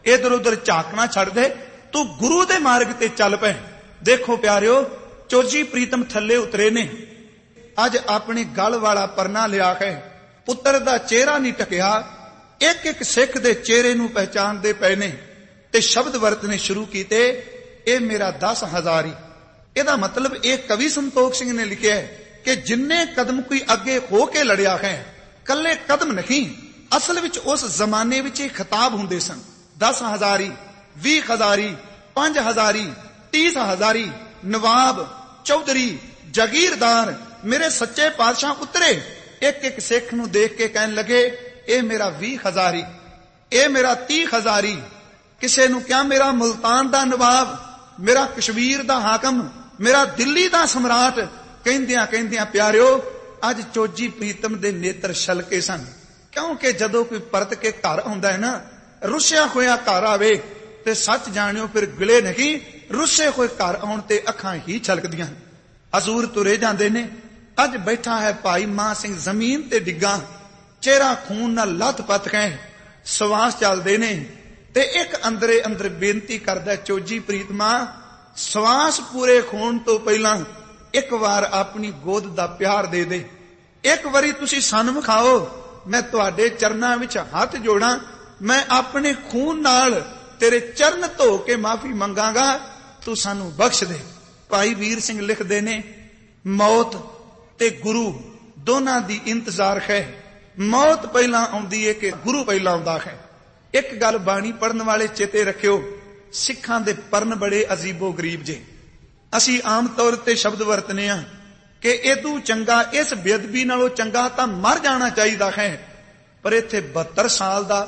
इधर उधर झाकना छड़ दे, तू गुरु दे मार्ग ते चल पै। देखो प्यारियो, चोजी प्रीतम थले उतरे ने, अज अपनी गल वाला परना लिया है, पुत्र दा चेहरा नहीं टकिया, एक एक सिख दे चेहरे नूं पहचानदे पए ने ते शब्द वरतने शुरू कीते, ए मेरा 10,000 ਇਹਦਾ मतलब ਇਹ कवि संतोख सिंह ने लिखा है कि जिन्ने कदम कोई अगे हो के लड़िया है, कल्ले कदम नहीं, असल विच उस जमाने विच खिताब हुंदे सन। 10,000, 20,000, 5,000, 30,000, नवाब, चौधरी, जागीरदार, मेरे सच्चे पातशाह उतरे, एक एक सिख नूं देख के कहन लगे, ए मेरा 20,000, ए मेरा 30,000, किसे नूं क्या मेरा मुल्तान दा नवाब, मेरा कश्मीर दा हाकम, मेरा दिल्ली दा सम्राट। कहंदियां कहंदियां प्यारियो, अज चोजी प्रीतम दे नेत्र छलके सन, क्योंकि जदों कोई परत के घर आउंदा है ना, रुसिया होया घर आवे ते सच जाणियो फिर गिले नहीं, रुसे होए घर आउण ते अखां ही छलकदियां। हजूर तुरे जांदे ने, अज बैठा है भाई मान सिंह जमीन ते डिग्गा, चेहरा खून नाल लथ-पथ है, सवास चलदे ने ते एक अंदरे अंदर बेनती करदा, चोजी प्रीतमा सवास पूरे होण तो पहला एक बार अपनी गोद दा प्यार दे दे, एक बारी तुसी सन विखाओ, मैं तुहाडे चरनां विच हथ जोड़ां, मैं अपने खून नाल तेरे चरण धो के माफी मंगांगा, तू सानू बख्श दे। भाई वीर सिंह लिखदे ने, मौत ते गुरु दोनां दी इंतजार है, मौत पहला आउंदी है कि गुरु पहला आउंदा है। एक गल बाणी पढ़न वाले चेते रखियो, सिखां दे परन बड़े अजीबो गरीब जे। असी आम तौर ते शब्द वरतने आ कि इदू चंगा, इस बेअदबी नालों चंगा तां मर जाना चाहिदा है, पर इत्थे 72 साल दा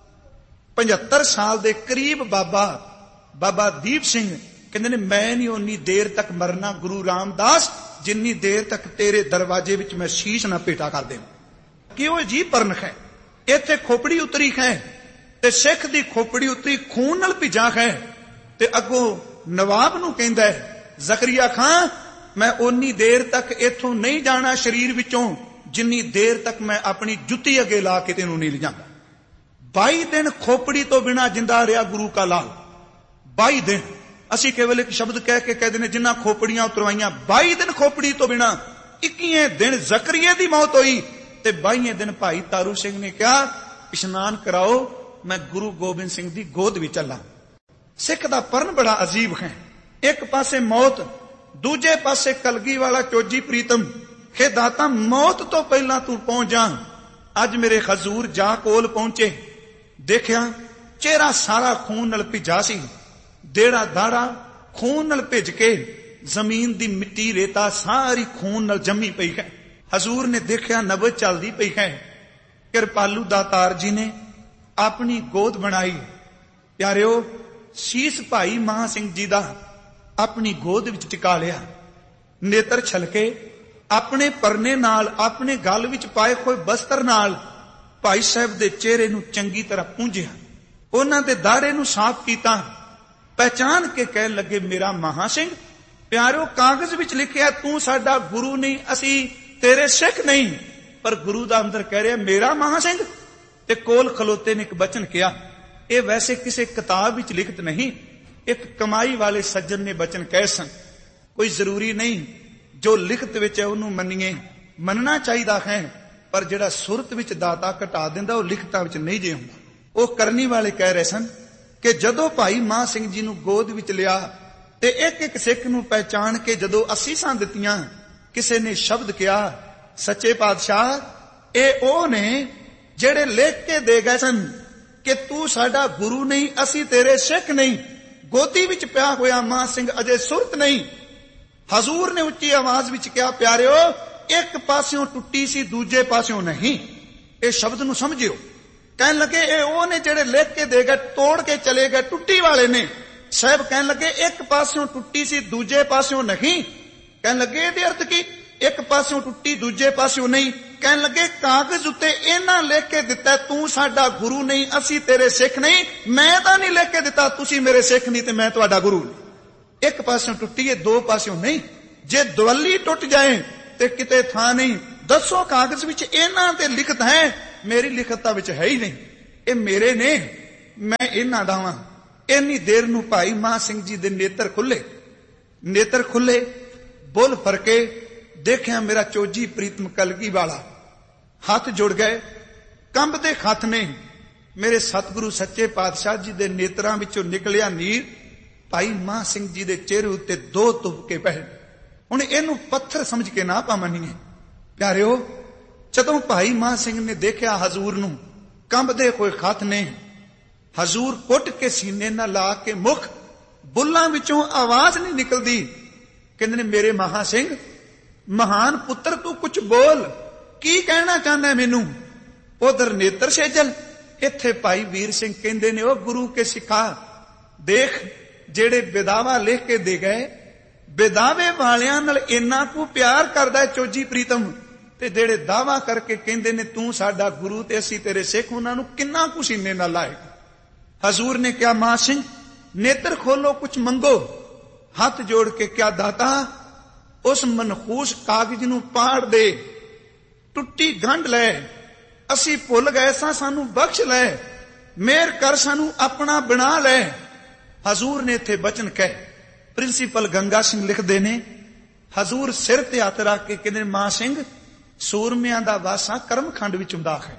75 साल दे करीब बाबा दीप सिंह कहंदे ने, मैं नहीं उन्नी देर तक मरना गुरु रामदास जिन्नी देर तक तेरे दरवाजे विच मैं शीश ना पेटा कर देवां। कि वो जी परन है, इत्थे खोपड़ी उतरी है ते सिख दी खोपड़ी उतरी खून नाल भिजा है, ते अगों नवाब नूं कहंदा है, जकरिया खां मैं उन्नी देर तक इथों नहीं जाना शरीर विचों जिन्नी देर तक मैं अपनी जुत्ती अगे ला के तेनों नहीं ले जांदा। 22 दिन खोपड़ी तो बिना जिंदा रहा गुरु का लाल, 22 दिन। असी केवल एक शब्द कह के कहते हैं जिन्ना खोपड़ियां उतरवाइयां, 22 दिन खोपड़ी तो बिना। 21वें दिन जकरिया दी मौत हुई ते 22वें दिन भाई तारू सिंह ने कहा, इशनान कराओ, मैं गुरु गोबिंद सिंह दी गोद विच चला। सिख दा परन बड़ा अजीब है, एक पासे मौत, दूजे पासे कलगी वाला चोजी प्रीतम, हे दाता मौत तो पहला तू पहुंच जा। अज मेरे हजूर जा कोल पहुंचे, देखिया चेहरा सारा खून नाल भिजा सी, देड़ा दाड़ा खून नाल भिज के जमीन दी मिट्टी रेता सारी खून नाल जमी पई है। हजूर ने देखिया नबज चलदी पई है। कृपालू दातार जी ने अपनी गोद बनाई। प्यारियो, शीस भाई महा सिंह जी दा अपनी गोद विच टिका लिया, नेत्र छलके अपने परने नाल, अपने गल विच पाए होए बस्तर नाल भाई साहब दे चेहरे नूं चंगी तरह पूंझिया, उन्हां दे दाड़े नूं साफ कीता, पहचान के कहन लगे, मेरा महा सिंह। प्यारियो, कागज विच लिखिया तू साडा गुरु नहीं, असी तेरे सिख नहीं, पर गुरु दा अंदर कह रहा मेरा महा सिंह। ते कोल खलोते ने एक बचन किया, ये वैसे किसी किताब विच लिखत नहीं, एक कमाई वाले सज्जन ने बचन कहे सन। कोई जरूरी नहीं जो लिखत विच है उन्होंने मनीए, मनना चाहिए है, पर जिहड़ा सुरत विच दाता घटा दिंदा वो लिखतां विच नहीं जे हुंदा। वो करनी वाले कह रहे सन कि जदों भाई मान सिंह जी नूं गोद विच लिया ते एक एक सिख नूं पहचान के जदों असीसां दित्तियां, किसी ने शब्द किया, सच्चे पातशाह ए ओ ने जेड़े लिख के दे गए सन कि तू साडा गुरु नहीं, असी तेरे सिख नहीं। गोदी विच पिया होया मान सिंह अजे सुरत नहीं। हजूर ने उच्ची आवाज विच कहा, प्यारियो एक पास्यों टुट्टी सी, दूजे पास्यों नहीं। ये शब्द नूं समझियो। कहन लगे ए ओ ने जेड़े लिख के दे गए, तोड़ के चले गए, टुट्टी वाले ने। साहब कहन लगे एक पास्यों टुट्टी सी, दूजे पास्यों नहीं। कहन लगे इहदे अर्थ की, एक पास्यों टुट्टी दूजे पास्यों नहीं। कहन लगे कागज उत्ते इन्हां लिख के दिता, तू साडा गुरु नहीं, असी तेरे सिख नहीं। मैं तां नहीं लिख के दिता, तुसी मेरे सिख नहीं ते मैं तुहाडा गुरु नहीं। एक पास्यों टुट्टी है, दो पास्यों नहीं। जे दवली टुट जाए ते किते थां नहीं। दसो कागज विच इन्हां ते लिखत है, मेरी लिखता विच है ही नहीं। ये मेरे ने, मैं इन्हां दा वां। इन्नी देर नूं भाई मान सिंह जी दे नेत्र खुले, बुल फरके, देखिया मेरा चोजी प्रीतम कलगी वाला। हथ जुड़ गए, कंबदे हथ ने मेरे सतगुरु सच्चे पातशाह जी दे नेत्रां विचों निकलिया नीर भाई मान सिंह जी दे चेहरे उत्ते 2 तुपके पए। हुण इहनूं पत्थर समझ के ना पावणीए प्यारिओ। जदों भाई मान सिंह ने देखिया हजूर नूं कंबदे होए हथ ने, हजूर कुट के सीने नाल ला के मुख बुल्लां विचों आवाज नहीं निकलदी। कहंदे ने मेरे महा सिंह महान पुत्र तू कुछ बोल, की कहना चाहना है मैनू। उधर नेत्र सेजल, इत्थे भाई वीर सिंह कहंदे ने ओ गुरु के सिखा देख जेड़े बेदावा लिख के दे गए, बेदावे वालियां नाल इन्ना कु प्यार करदा है चोजी प्रीतम, ते जेड़े दावा करके कहंदे ने तू साडा गुरु ते असीं तेरे सिख, उन्हां नूं किन्ना कु सीने नाल लाए। हजूर ने क्या मां सिंह नेत्र खोलो कुछ मंगो। हाथ जोड़ के क्या दाता उस मनहूस कागज नूं पाड़ दे, टुट्टी गंढ लै, असी भुल गए सानू बख्श लै, मेहर कर सानू अपना बना लै। हजूर ने इत्थे बचन कहे। प्रिंसीपल गंगा सिंह लिखदे ने हजूर सिर ते हथ रख के कहंदे मां सिंह सूरमियां दा वासा कर्मखंड विच हुंदा है।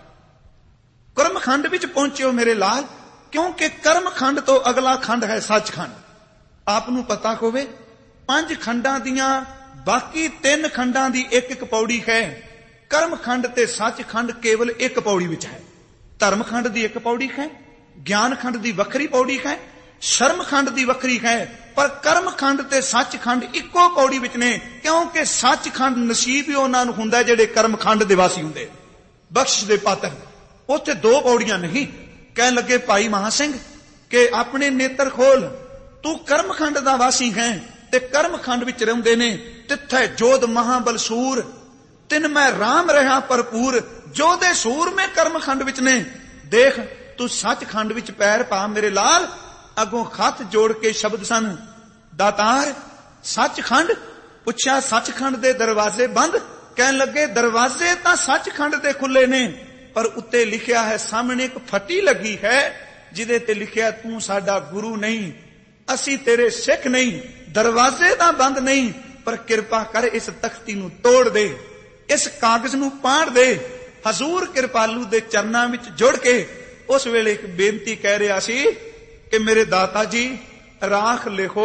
कर्मखंड विच पहुंचिओ मेरे लाल, क्योंकि कर्मखंड तो अगला खंड है सचखंड। आप नूं पता होवे 5 खंडां दियां बाकी 3 खंडां दी एक पौड़ी है। कर्मखंड ते सचखंड केवल एक पौड़ी विच है। धर्मखंड दी एक पौड़ी है, ज्ञानखंड दी वखरी पौड़ी है, शर्मखंड दी वखरी है, पर कर्मखंड ते सचखंड इक्को पौड़ी विच ने, क्योंकि सचखंड नसीब ही उन्हां नूं हुंदा जिहड़े कर्मखंड दे वासी हुंदे, बख्श दे पात्र। उत्थे 2 पौड़ियां नहीं। कहन लगे भाई महा सिंह के अपने नेत्र खोल, तू कर्मखंड दा वासी है ते कर्मखंड विच रहिंदे ने, तिथे जोध महाबलसूर तिन मैं राम रहा भरपूर, जोधे सूर में कर्मखंड विच ने। देख तू सचखंड विच पैर पा मेरे लाल। अगों हथ जोड़ के शब्द सन दातार सचखंड। पुछया सचखंड दे दरवाजे बंद। कहन लगे दरवाजे तां सचखंड दे खुले ने, पर उत्ते लिखिया है सामने एक फटी लगी है जिदे ते लिखिया तू साडा गुरु नहीं, असी तेरे सिख नहीं। दरवाजे तां बंद नहीं, पर किरपा कर इस तख्ती नूं तोड़ दे, इस कागज नूं पाड़ दे। हजूर कृपालू दे चरनां विच जुड़ के उस वेले एक बेनती कह रहा सी कि मेरे दाता जी राख लिखो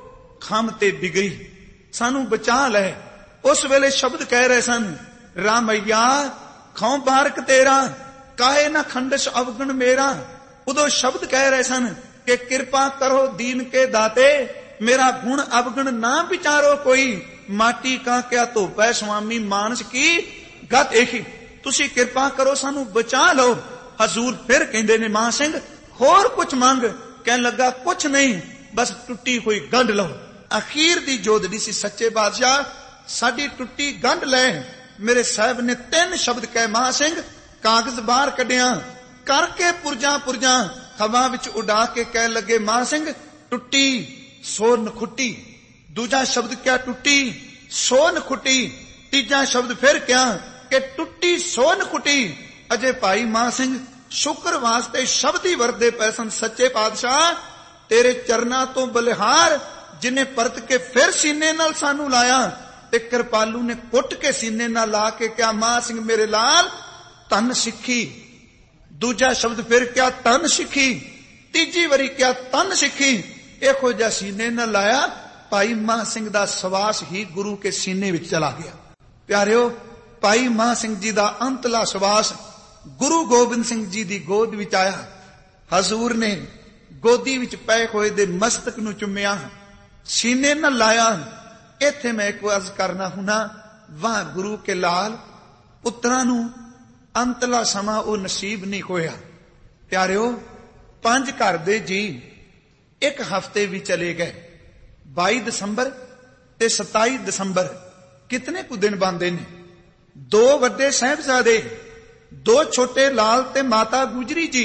खम ते बिगड़ी, सानू बचा लै। उस वेले शब्द कह रहे सन रामैया खौ बारक तेरा, काहे ना खंडस अवगुण मेरा। उदो शब्द कह रहे सन कि कृपा करो दीन के दाते, मेरा गुण अवगुण ना विचारो कोई। माटी का क्या धोपै स्वामी मानस की गत एही, तुसी कृपा करो सानू बचा लो। हजूर फिर कहंदे ने मां सिंह होर कुछ मंग। कहन लगा कुछ नहीं, बस टुट्टी हुई गंढ लो। अखीर दी जोदड़ी सी सच्चे बादशाह साडी टुट्टी गंढ लै। मेरे साहब ने 3 शब्द कहे मां सिंह, कागज बाहर कढिया करके पुरजा हवा विच उड़ा के कह लगे मां सिंह टुट्टी सो नखुट्टी। दूजा शब्द क्या टुट्टी सो नखुट्टी। तीजा शब्द फिर क्या कि टुट्टी सो नखुट्टी। अजे भाई मां सिंह शुक्र वास्ते शब्द ही वरदे पै सन सच्चे पातशाह तेरे चरना तो बलिहार, जिन्हें परत के फिर सीने नाल सानू लाया। ते कृपालू ने कुट के सीने नाल ला के क्या मां सिंह मेरे लाल तन सिखी। दूजा शब्द फिर क्या तन सिखी। तीजी वरी क्या तन सिखी। इहो जिहा सीने नाल लाया, भाई मां सिंह दा सवास ही गुरु के सीने विच चला गया। प्यारिओ भाई मां सिंह जी दा अंतला सवास गुरु गोबिंद सिंह जी दी गोद विच आया। हजूर ने गोदी विच पए होए दे मस्तक नूं चुम्मिया, सीने नाल लाया। इत्थे मैं एक अर्ज करना हुना, वाह गुरु के लाल पुत्रां नूं अंतला समा ओ नसीब नहीं होया। प्यारिओ 5 घर दे जी 1 हफ्ते भी चले गए। 22 दसंबर ते 27 दसंबर कितने कु दिन बनदे ने। 2 वड्डे साहिबजादे, 2 छोटे लाल ते माता गुजरी जी।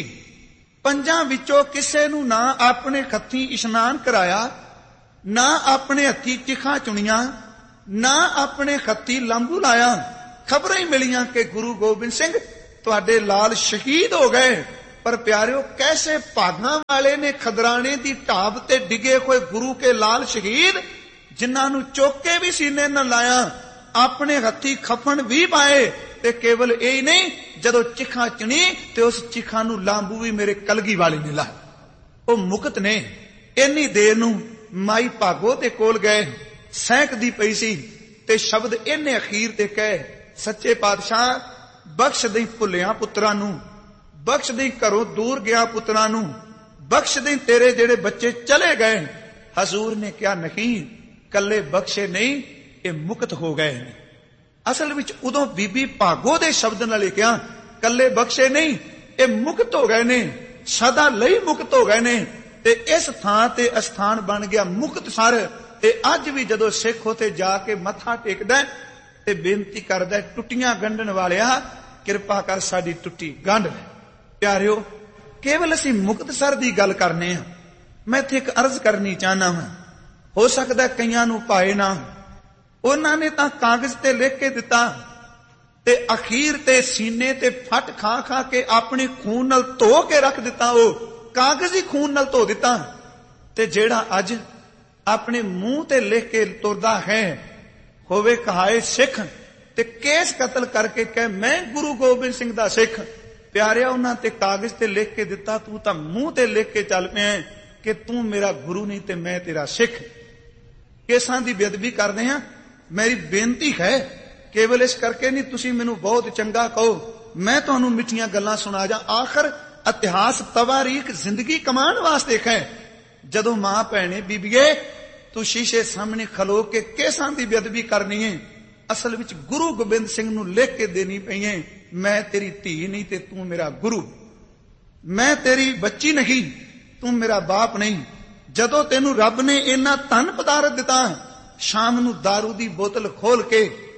5 विचों किसे नूं ना अपने हत्थीं इशनान कराया, ना अपने हत्थी चिखा चुनिया, ना अपने हत्थी लांबू लाया। खबरां ही मिलियां कि गुरु गोबिंद सिंह तुहाडे लाल शहीद हो गए। पर प्यारियो कैसे भागा वाले ने खदराने दी ढाब ते डिगे हुए गुरु के लाल शहीद, जिन्हां नूं चुक के भी सीने न लाया, अपने हथी खफन भी पाए, ते केवल यही नहीं, जदों चिखा चनी ते उस चिखा नूं लांबू भी मेरे कलगी वाले ने लाया। वो मुकत ने इन्नी देर नूं माई भागो दे कोल गए, सहकदी पई सी ते शब्द इन्ने अखीर ते कहे, सच्चे पातशाह बख्श दई भुलिया पुत्रां नूं, बख्श दई घरों दूर गया पुत्रां नूं, बख्श दई तेरे जेड़े बच्चे चले गए। हजूर ने क्या नहीं, कल्ले बख्शे नहीं, ये मुक्त हो गए ने। असल विच उदों बीबी भागो दे शब्द नाल कहा, कल्ले बख्शे नहीं, ये मुक्त हो गए ने, सदा लई मुक्त हो गए ने। ते इस थां ते अस्थान बन गया मुक्तसर। ते अज भी जदों सिख उथे जाके मत्था टेकदा ते बेनती करदा, टुटियां गंढण वालिया किरपा कर साडी टुटी गंढ। प्यारियो केवल असी मुक्तसर दी गल करने हैं। मैं इत्थे एक अर्ज करनी चाहना हां, हो सकदा कईयां नूं पाए ना, उन्हां ने तां कागज ते लिख के दिता ते अखीर ते सीने ते फट खा खा के अपने खून नाल धो के रख दिता, वो कागज ही खून नाल धो दिता। ते जेड़ा अज अपने मुंह ते लिख के तुरदा है, होवे कहाए सिख ते केस कतल करके कहे मैं गुरु गोबिंद सिंह दा सिख। प्यारिया उन्हां ते कागज ते लिख के दिता, तू तां मुंह ते लिख के चल पिया कि तू मेरा गुरु नहीं ते मैं तेरा सिख। केसां दी बेअदबी करदे हां। मेरी बेनती है, केवल इस करके नहीं तुसी मैनू बहुत चंगा कहो, मैं तुहानू मिठियां गल्लां सुना जा। आखिर इतिहास तवारीख जिंदगी कमाण वास्ते है। जदों मां भैणे बीबीए तू शीशे सामने खलो के केसां दी बेअदबी करनी है, असल विच गुरु गोबिंद सिंह नू लिख के देनी पई है, मैं तेरी धी नहीं ते तू मेरा गुरु, मैं तेरी बच्ची नहीं तू मेरा बाप नहीं। जदों तेनू रब ने इन्ना धन पदार्थ दिता, शाम नू दारू दी बोतल खोल के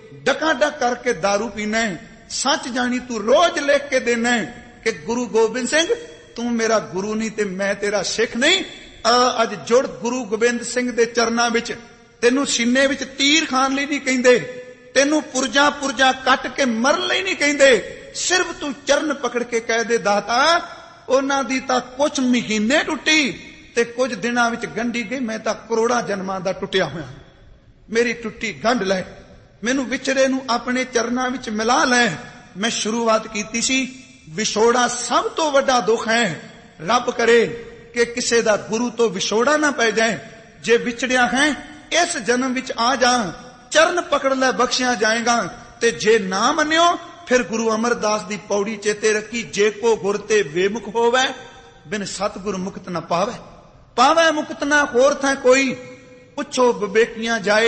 डकाडक करके दारू पीना है, सच जानी तू रोज लिख के देना है कि गुरु गोबिंद सिंह तू मेरा गुरु नहीं ते मैं तेरा सिख नहीं। अज जुड़ गुरु गोबिंद सिंह दे चरनां विच। तेनू सीने विच तीर खान लई नहीं कहिंदे, तेनू पुरजा पुरजा कट के मरन लई नहीं कहिंदे, सिर्फ तू चरण पकड़ के कह दे दाता उन्हां दी तां कुछ महीने टुटी ते कुछ दिनां विच गंढी गई, मैं तां करोड़ां जन्मां दा टुटिया होया, मेरी टुटी गंढ लै, मैनू विछड़े नू अपने चरनां विच मिला लै। मैं शुरुआत कीती सी, विछोड़ा सब तो वड्डा दुख है। रब करे कि किसे दा गुरु तो विछोड़ा ना पै जाए। जे विछड़िया है इस जन्म विच आ जा, चरण पकड़ लै बख्शिया जाएगा। ते जे ना मन्यो फिर गुरु अमरदास दी पौड़ी चेते रखी, जे को गुर ते बेमुख होवे बिन सतगुर मुक्त न पावे, पावे मुक्त ना होर था कोई, पुछो विवेकियां जाए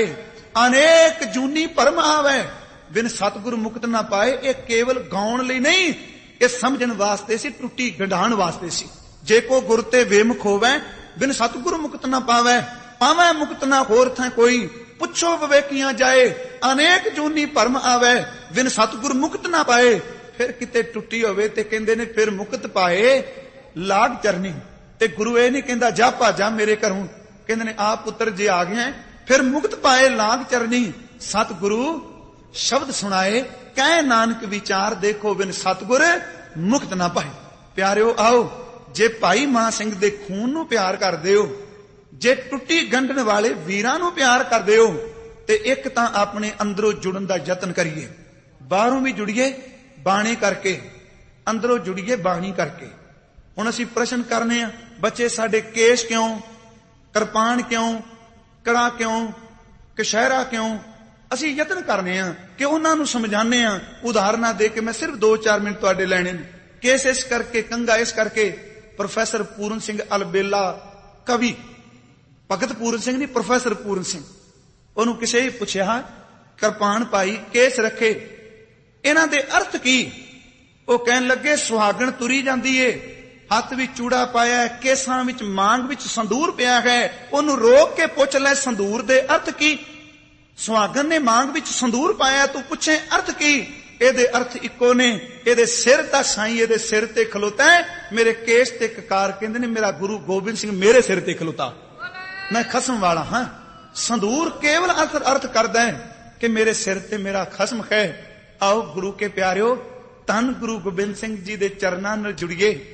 अनेक जूनी भरम आवे, बिन सतगुर मुक्त ना पाए। ये केवल गाउण लई नहीं, ये समझण वास्ते सी, टुटी गंढाण वास्ते सी। जे को गुर ते बेमुख होवे बिन सतगुर मुक्त ना पावे, पावे मुक्त ना होर था कोई, पुछो विवेकियां जाए अनेक जूनी भरम आवे, बिन सतगुर मुक्त ना पाए। फिर किते टुटी होवे ते कहंदे ने फिर मुक्त पाए लाग चरनी, ते गुरु ये नहीं कहंदा जा भाजा मेरे घरों, कहंदे ने आ पुत्र जे आ गए फिर मुक्त पाए लाग चरनी। सतगुरु शब्द सुनाए कह नानक विचार, देखो बिन सतगुर मुक्त ना पाए। प्यारियो आओ, जे भाई मान सिंह दे खून नू प्यार करदे हो, जे टुटी गंढण वाले वीरां नू प्यार करदे हो, ते एक तां अपने अंदरों जुड़न दा यतन करिए, बाहरों भी जुड़िए बाणी करके, अंदरों जुड़िए बाणी करके। हुण असीं प्रश्न करने आ, बच्चे साडे केश क्यों, किरपान क्यों, कड़ा क्यों, कशहरा क्यों? असीं यतन करने आ कि उन्हां नू समझाने आ। उदाहरणां दे के मैं सिर्फ 2-4 मिनट तुहाडे लैणे ने। केस इस करके, कंघा इस करके। प्रोफैसर पूਰਨ सिंह अलबेला कवि, भगत पूਰਨ सिंह नहीं, प्रोफैसर पूਰਨ सिंह, ਉਹਨੂੰ ਕਿਸੇ ਹੀ ਪੁੱਛਿਆ ਕਿਰਪਾਨ ਪਾਈ ਕੇਸ ਰੱਖੇ ਇਹਨਾਂ ਦੇ ਅਰਥ ਕੀ? ਉਹ ਕਹਿਣ ਲੱਗੇ ਸੁਹਾਗਣ ਤੁਰੀ ਜਾਂਦੀ ਏ, ਹੱਥ ਵਿੱਚ ਚੂੜਾ ਪਾਇਆ, ਕੇਸਾਂ ਵਿੱਚ ਮਾਂਗ ਵਿੱਚ ਸੰਦੂਰ ਪਿਆ ਹੈ, ਉਹਨੂੰ ਰੋਕ ਕੇ ਪੁੱਛ ਲੈ ਸੰਦੂਰ ਦੇ ਅਰਥ ਕੀ? ਸੁਹਾਗਣ ਨੇ ਮਾਂਗ ਵਿੱਚ ਸੰਦੂਰ ਪਾਇਆ, ਤੂੰ ਪੁੱਛੇ ਅਰਥ ਕੀ? ਇਹਦੇ ਅਰਥ ਇੱਕੋ ਨੇ, ਇਹਦੇ ਸਿਰ ਦਾ ਸਾਈਂ ਇਹਦੇ ਸਿਰ ਤੇ ਖਲੋਤਾ ਹੈ, ਮੇਰੇ ਕੇਸ ਤੇ ਕਕਾਰ ਕਹਿੰਦੇ ਨੇ ਮੇਰਾ ਗੁਰੂ ਗੋਬਿੰਦ ਸਿੰਘ ਮੇਰੇ ਸਿਰ ਤੇ ਖਲੋਤਾ, ਮੈਂ ਖਸਮ ਵਾਲਾ ਹਾਂ। संदूर केवल अर्थ करदा है कि मेरे सिर ते मेरा खसम है। आओ गुरु के प्यारियो, धन गुरु गोबिंद सिंह जी दे चरनां नाल जुड़िए,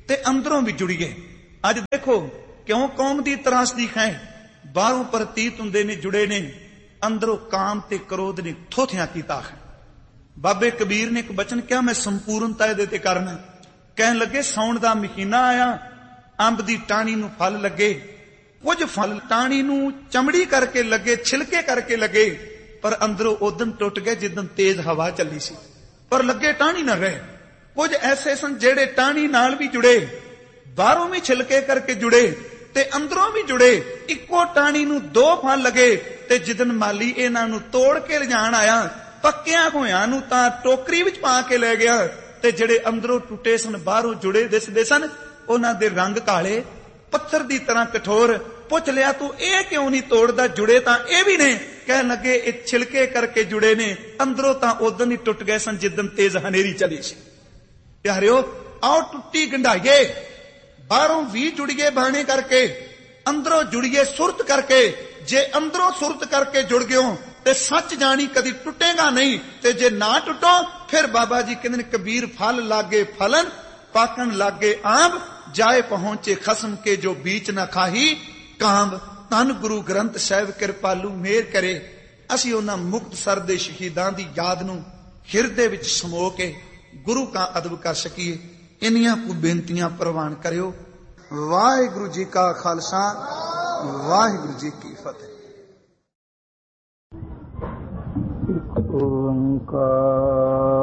ਤੇ ਅੰਦਰੋਂ ਵੀ ਜੁੜੀਏ। ਅੱਜ ਦੇਖੋ ਕਿਉਂ ਕੌਮ ਦੀ ਤਰਾਸਦੀ ਹੈ, ਬਾਹਰੋਂ ਪ੍ਰਤੀਤ ਹੁੰਦੇ ਨੇ ਜੁੜੇ ਨੇ, ਅੰਦਰੋਂ ਕਾਮ ਤੇ ਕ੍ਰੋਧ ਨੇ ਥੋਥਿਆਂ ਕੀਤਾ ਹੈ। ਬਾਬੇ ਕਬੀਰ ਨੇ ਇੱਕ ਬਚਨ ਕਿਹਾ, ਮੈਂ ਸੰਪੂਰਨਤਾ ਇਹਦੇ ਤੇ ਕਰਨਾ। ਕਹਿਣ ਲੱਗੇ ਸਾਉਣ ਦਾ ਮਹੀਨਾ ਆਇਆ, ਅੰਬ ਦੀ ਟਾਹਣੀ ਨੂੰ ਫਲ ਲੱਗੇ, ਕੁਝ ਫਲ ਟਾਹਣੀ ਨੂੰ ਚਮੜੀ ਕਰਕੇ ਲੱਗੇ, ਛਿਲਕੇ ਕਰਕੇ ਲੱਗੇ, ਪਰ ਅੰਦਰੋਂ ਉਦਮ ਟੁੱਟ ਗਏ ਜਿੱਦਣ ਤੇਜ਼ ਹਵਾ ਚੱਲੀ ਸੀ, ਪਰ ਲੱਗੇ ਟਾਹਣੀ ਨਾ ਰਹੇ। ਕੁਝ ਐਸੇ ਸਨ ਜਿਹੜੇ ਟਾਹਣੀ ਨਾਲ ਵੀ ਜੁੜੇ, ਬਾਹਰੋਂ ਵੀ ਛਿਲਕੇ ਕਰਕੇ ਜੁੜੇ ਤੇ ਅੰਦਰੋਂ ਵੀ ਜੁੜੇ। ਇੱਕੋ ਟਾਹਣੀ ਨੂੰ ਦੋ ਫਲ ਲੱਗੇ ਤੇ ਜਿੱਦਣ ਮਾਲੀ ਇਹਨਾਂ ਨੂੰ ਤੋੜ ਕੇ ਲਿਜਾਣ ਆਇਆ, ਪੱਕਿਆਂ ਹੋਇਆਂ ਨੂੰ ਤਾਂ ਟੋਕਰੀ ਵਿੱਚ ਪਾ ਕੇ ਲੈ ਗਿਆ, ਤੇ ਜਿਹੜੇ ਅੰਦਰੋਂ ਟੁੱਟੇ ਸਨ ਬਾਹਰੋਂ ਜੁੜੇ ਦਿਸਦੇ ਸਨ, ਉਹਨਾਂ ਦੇ ਰੰਗ ਕਾਲੇ, ਪੱਥਰ ਦੀ ਤਰ੍ਹਾਂ ਕਠੋਰ। ਪੁੱਛ ਲਿਆ ਤੂੰ ਇਹ ਕਿਉਂ ਨਹੀਂ ਤੋੜਦਾ, ਜੁੜੇ ਤਾਂ ਇਹ ਵੀ ਨੇ। ਕਹਿਣ ਲੱਗੇ ਇਹ ਛਿਲਕੇ ਕਰਕੇ ਜੁੜੇ ਨੇ, ਅੰਦਰੋਂ ਤਾਂ ਉਦੋਂ ਹੀ ਟੁੱਟ ਗਏ ਸਨ ਜਿੱਦਣ ਤੇਜ਼ ਹਨੇਰੀ ਚਲੀ ਸੀ। ਪਿਆਰਿਓ ਆਓ ਟੁੱਟੀ ਗੰਢਾਈਏ, ਬਾਹਰੋਂ ਵੀ ਜੁੜੀਏ ਬਾਣੇ ਕਰਕੇ, ਅੰਦਰੋਂ ਜੁੜੀਏ ਸੁਰਤ ਕਰਕੇ। ਜੇ ਅੰਦਰੋਂ ਸੁਰਤ ਕਰਕੇ ਜੁੜ ਗਿਓ ਤੇ ਸੱਚ ਜਾਣੀ ਕਦੀ ਟੁੱਟੇਗਾ ਨਹੀਂ, ਤੇ ਜੇ ਨਾ ਟੁੱਟੋ ਫਿਰ ਬਾਬਾ ਜੀ ਕਹਿੰਦੇ ਨੇ ਕਬੀਰ ਫਲ ਲਾਗੇ ਫਲਨ ਪਾਕਣ ਲਾਗੇ ਆਂਬ, ਜਾਏ ਪਹੁੰਚੇ ਖਸਮ ਕੇ ਜੋ ਬੀਚ ਨਾ ਖਾਹੀ ਕਾਂਬ। ਧੰਨ ਗੁਰੂ ਗ੍ਰੰਥ ਸਾਹਿਬ ਕਿਰਪਾਲੂ ਮਿਹਰ ਕਰੇ, ਅਸੀਂ ਉਹਨਾਂ ਮੁਕਤਸਰ ਦੇ ਸ਼ਹੀਦਾਂ ਦੀ ਯਾਦ ਨੂੰ ਹਿਰਦੇ ਵਿੱਚ ਸਮੋ ਕੇ ਗੁਰੂ ਕਾ ਅਦਬ ਕਰ ਸਕੀਏ। ਇੰਨੀਆਂ ਕੁ ਬੇਨਤੀਆਂ ਪ੍ਰਵਾਨ ਕਰਿਓ। ਵਾਹਿਗੁਰੂ ਜੀ ਕਾ ਖਾਲਸਾ, ਵਾਹਿਗੁਰੂ ਜੀ ਕੀ ਫਤਿਹ। ਓੰਕਾਰ